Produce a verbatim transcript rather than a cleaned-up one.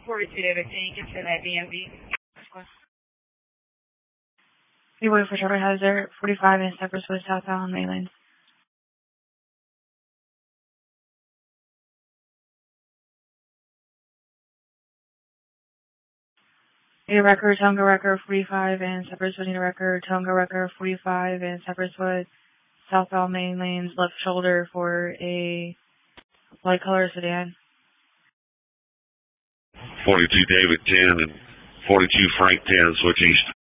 forty-two David, can you get to that D M V? You wait for Charlie Hazard, forty-five in Cypress Woods, southbound main lane. Need a record, Tonga record, forty-five in Cypress Woods, need a record, Tonga record, forty-five in Cypress Woods, southbound main lanes, left shoulder for a light color sedan. forty-two David ten and forty-two Frank ten, switch east.